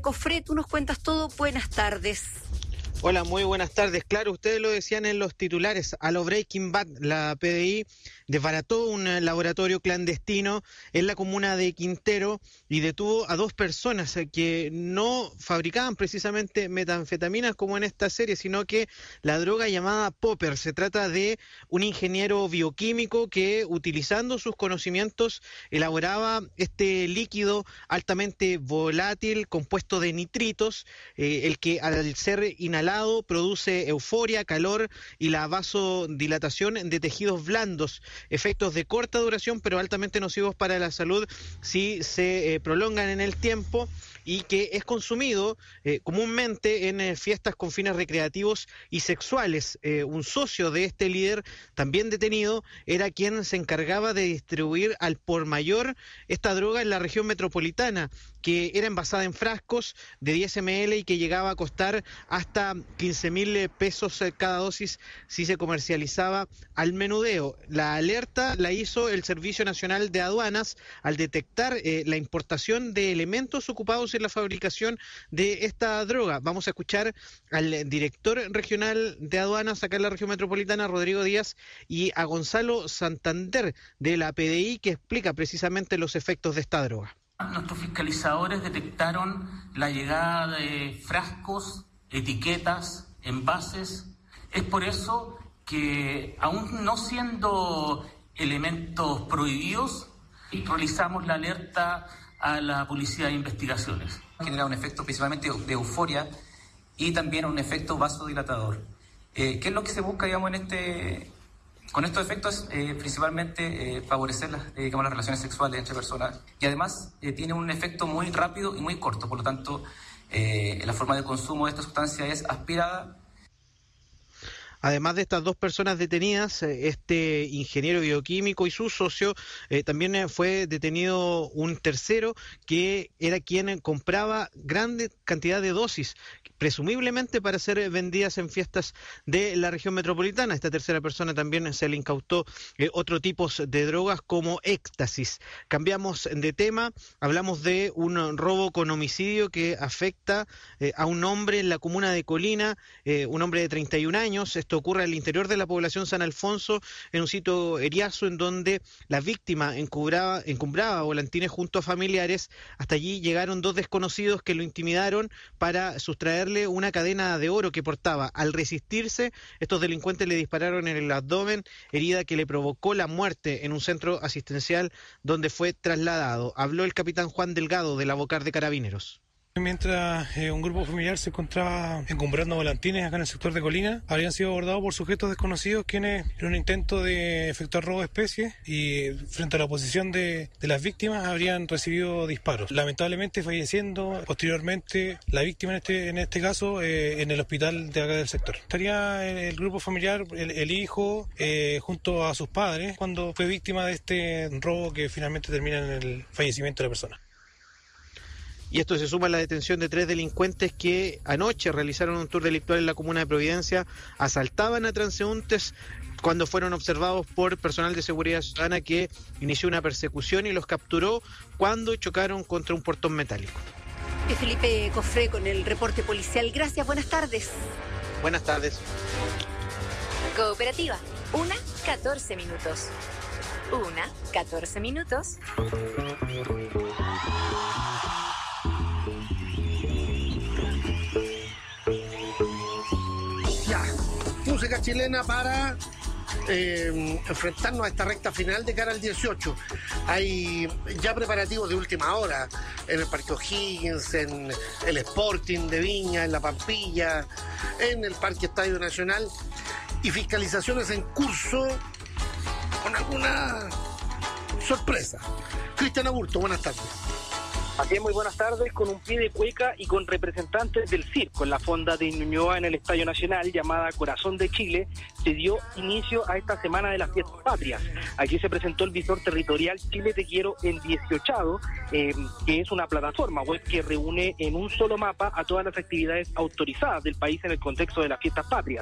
Cofré, tú nos cuentas todo. Buenas tardes. Hola, muy buenas tardes. Claro, ustedes lo decían en los titulares, a lo Breaking Bad, la PDI desbarató un laboratorio clandestino en la comuna de Quintero y detuvo a 2 personas que no fabricaban precisamente metanfetaminas como en esta serie, sino que la droga llamada Popper. Se trata de un ingeniero bioquímico que, utilizando sus conocimientos, elaboraba este líquido altamente volátil, compuesto de nitritos, el que al ser inhalado produce euforia, calor y la vasodilatación de tejidos blandos, efectos de corta duración pero altamente nocivos para la salud si se prolongan en el tiempo, y que es consumido comúnmente en fiestas con fines recreativos y sexuales. Un socio de este líder, también detenido, era quien se encargaba de distribuir al por mayor esta droga en la región metropolitana, que era envasada en frascos de 10 ml y que llegaba a costar hasta 15.000 pesos cada dosis si se comercializaba al menudeo. La alerta la hizo el Servicio Nacional de Aduanas al detectar la importación de elementos ocupados en la fabricación de esta droga. Vamos a escuchar al director regional de aduanas acá en la región metropolitana, Rodrigo Díaz, y a Gonzalo Santander de la PDI, que explica precisamente los efectos de esta droga. Nuestros fiscalizadores detectaron la llegada de frascos, etiquetas, envases. Es por eso que, aún no siendo elementos prohibidos, realizamos la alerta a la Policía de Investigaciones. Genera un efecto principalmente de euforia y también un efecto vasodilatador. ¿Qué es lo que se busca, digamos, con estos efectos? Principalmente favorecer las relaciones sexuales entre personas, y además tiene un efecto muy rápido y muy corto. Por lo tanto, la forma de consumo de esta sustancia es aspirada. Además de estas 2 personas detenidas, este ingeniero bioquímico y su socio, también fue detenido un tercero que era quien compraba grande cantidad de dosis, presumiblemente para ser vendidas en fiestas de la región metropolitana. Esta tercera persona también se le incautó otro tipo de drogas como éxtasis. Cambiamos de tema, hablamos de un robo con homicidio que afecta a un hombre en la comuna de Colina, un hombre de 31 años. Esto ocurre al interior de la población San Alfonso, en un sitio eriazo en donde la víctima encumbraba volantines junto a familiares. Hasta allí llegaron 2 desconocidos que lo intimidaron para sustraerle una cadena de oro que portaba. Al resistirse, estos delincuentes le dispararon en el abdomen, herida que le provocó la muerte en un centro asistencial donde fue trasladado. Habló el capitán Juan Delgado de la Vocar de Carabineros. Mientras un grupo familiar se encontraba encumbrando volantines acá en el sector de Colina, habrían sido abordados por sujetos desconocidos quienes, en un intento de efectuar robo de especies y frente a la oposición de las víctimas, habrían recibido disparos, lamentablemente falleciendo posteriormente la víctima en este caso en el hospital de acá del sector. Estaría el grupo familiar, el hijo junto a sus padres, cuando fue víctima de este robo que finalmente termina en el fallecimiento de la persona. Y esto se suma a la detención de 3 delincuentes que anoche realizaron un tour delictual en la comuna de Providencia, asaltaban a transeúntes cuando fueron observados por personal de seguridad ciudadana, que inició una persecución y los capturó cuando chocaron contra un portón metálico. Felipe Cofré con el reporte policial. Gracias, buenas tardes. Buenas tardes. Cooperativa, 1:14 minutos. 1:14 minutos. Música chilena para enfrentarnos a esta recta final de cara al 18. Hay ya preparativos de última hora en el Parque O'Higgins, en el Sporting de Viña, en la Pampilla, en el Parque Estadio Nacional, y fiscalizaciones en curso con alguna sorpresa. Cristian Aburto, buenas tardes. Así es, muy buenas tardes. Con un pie de cueca y con representantes del circo en la fonda de Ñuñoa en el Estadio Nacional, llamada Corazón de Chile, se dio inicio a esta Semana de las Fiestas Patrias. Aquí se presentó el visor territorial Chile Te Quiero en 18º, que es una plataforma web que reúne en un solo mapa a todas las actividades autorizadas del país en el contexto de las Fiestas Patrias.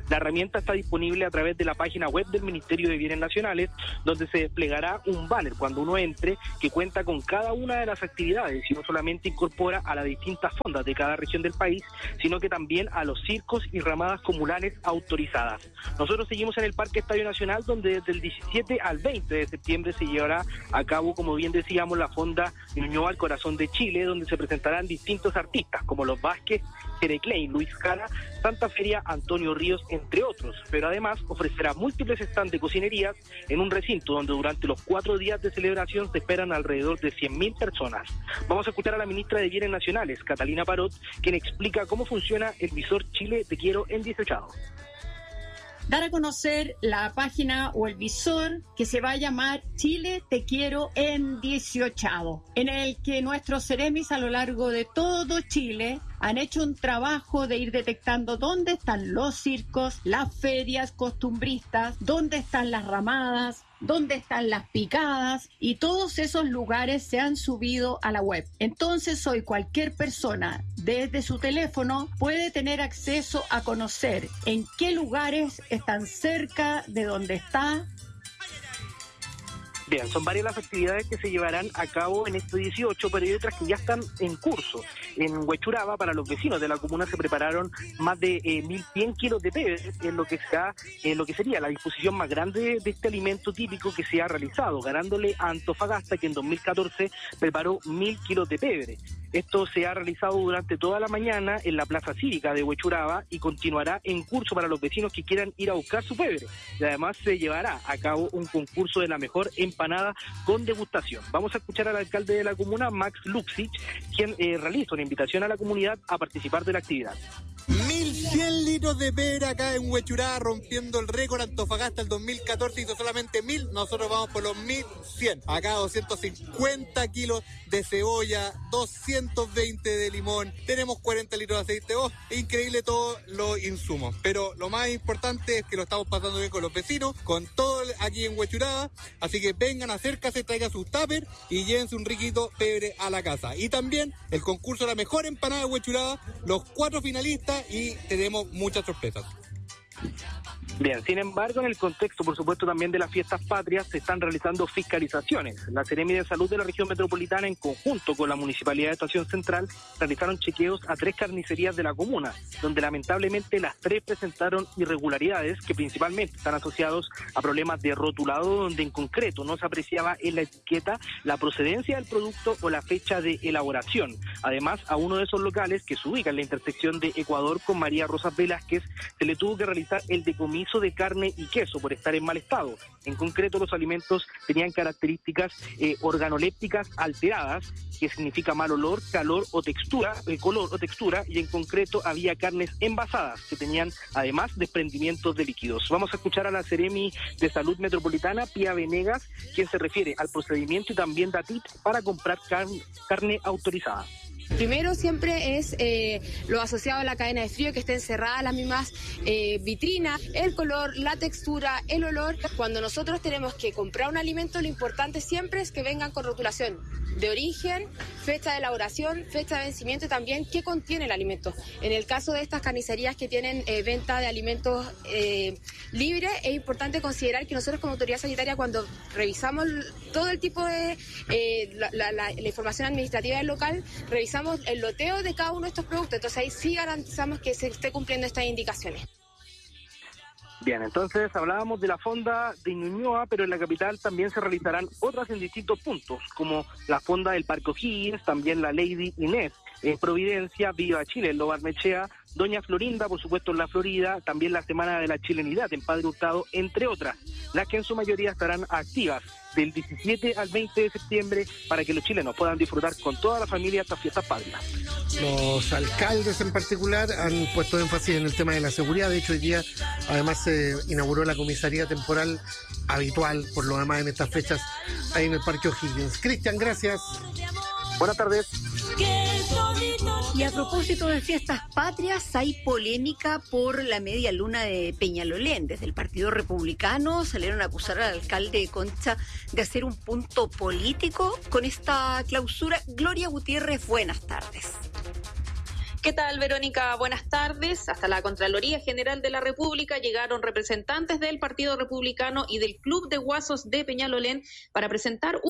La herramienta está disponible a través de la página web del Ministerio de Bienes Nacionales, donde se desplegará un banner cuando uno entre que cuenta con cada una de las actividades y no solamente incorpora a las distintas fondas de cada región del país, sino que también a los circos y ramadas comunales autorizadas. Nosotros seguimos en el Parque Estadio Nacional, donde desde el 17 al 20 de septiembre se llevará a cabo, como bien decíamos, la Fonda Ñuñoa al Corazón de Chile, donde se presentarán distintos artistas como Los Vázquez, Jere Klein, Luis Jara, Santa Feria, Antonio Ríos, entre otros, pero además ofrecerá múltiples stands de cocinerías en un recinto donde durante los 4 días de celebración se esperan alrededor de 100.000 personas. Vamos a escuchar a la ministra de Bienes Nacionales, Catalina Parot, quien explica cómo funciona el visor Chile Te Quiero en 18. Dar a conocer la página o el visor que se va a llamar Chile Te Quiero en 18, en el que nuestros seremis a lo largo de todo Chile han hecho un trabajo de ir detectando dónde están los circos, las ferias costumbristas, dónde están las ramadas, dónde están las picadas, y todos esos lugares se han subido a la web. Entonces hoy cualquier persona desde su teléfono puede tener acceso a conocer en qué lugares están cerca de donde está. Bien, son varias las actividades que se llevarán a cabo en este 18, pero hay otras que ya están en curso. En Huechuraba, para los vecinos de la comuna, se prepararon más de 1.100 kilos de pebre, en lo que sería la disposición más grande de este alimento típico que se ha realizado, ganándole a Antofagasta, que en 2014 preparó 1.000 kilos de pebre. Esto se ha realizado durante toda la mañana en la Plaza Cívica de Huechuraba y continuará en curso para los vecinos que quieran ir a buscar su pebre. Y además se llevará a cabo un concurso de la mejor empanada con degustación. Vamos a escuchar al alcalde de la comuna, Max Luxich, quien realiza una invitación a la comunidad a participar de la actividad. 1.100 litros de pebre acá en Huechuraba, rompiendo el récord. Antofagasta el 2014 hizo solamente 1.000, nosotros vamos por los 1.100. Acá 250 kilos de cebolla, 220 de limón, tenemos 40 litros de aceite. Increíble todos los insumos. Pero lo más importante es que lo estamos pasando bien con los vecinos, con todo aquí en Huechuraba. Así que vengan, acérquense, traigan sus tuppers y llévense un riquito pebre a la casa. Y también el concurso de la mejor empanada de Huechuraba, los 4 finalistas, y tenemos muchas sorpresas. Bien, sin embargo, en el contexto, por supuesto, también de las fiestas patrias, se están realizando fiscalizaciones. La Seremi de Salud de la región metropolitana, en conjunto con la Municipalidad de Estación Central, realizaron chequeos a 3 carnicerías de la comuna, donde lamentablemente las 3 presentaron irregularidades que principalmente están asociados a problemas de rotulado, donde en concreto no se apreciaba en la etiqueta la procedencia del producto o la fecha de elaboración. Además, a uno de esos locales, que se ubica en la intersección de Ecuador con María Rosas Velázquez, se le tuvo que realizar el decomiso de carne y queso por estar en mal estado. En concreto, los alimentos tenían características organolépticas alteradas, que significa mal olor, calor o textura, color o textura, y en concreto había carnes envasadas que tenían además desprendimientos de líquidos. Vamos a escuchar a la Seremi de Salud Metropolitana, Pía Venegas, quien se refiere al procedimiento y también da tips para comprar carne autorizada. Primero siempre es lo asociado a la cadena de frío, que estén cerradas las mismas vitrinas, el color, la textura, el olor. Cuando nosotros tenemos que comprar un alimento, lo importante siempre es que vengan con rotulación de origen, fecha de elaboración, fecha de vencimiento y también qué contiene el alimento. En el caso de estas carnicerías que tienen venta de alimentos libres, es importante considerar que nosotros como autoridad sanitaria, cuando revisamos todo el tipo de la información administrativa del local, revisamos el loteo de cada uno de estos productos. Entonces ahí sí garantizamos que se esté cumpliendo estas indicaciones. Bien, entonces hablábamos de la fonda de Ñuñoa, pero en la capital también se realizarán otras en distintos puntos, como la fonda del Parque O'Higgins, también la Lady Inés en Providencia, Viva Chile en Lo Barnechea, Doña Florinda, por supuesto, en la Florida, también la Semana de la Chilenidad en Padre Hurtado, entre otras, las que en su mayoría estarán activas del 17 al 20 de septiembre para que los chilenos puedan disfrutar con toda la familia estas fiestas patrias. Los alcaldes en particular han puesto énfasis en el tema de la seguridad. De hecho, hoy día además se inauguró la comisaría temporal habitual, por lo demás, en estas fechas ahí en el Parque O'Higgins. Cristian, gracias. Buenas tardes. Y a propósito de fiestas patrias, hay polémica por la media luna de Peñalolén. Desde el Partido Republicano salieron a acusar al alcalde de Concha de hacer un punto político con esta clausura. Gloria Gutiérrez, buenas tardes. ¿Qué tal, Verónica? Buenas tardes. Hasta la Contraloría General de la República llegaron representantes del Partido Republicano y del Club de Guasos de Peñalolén para presentar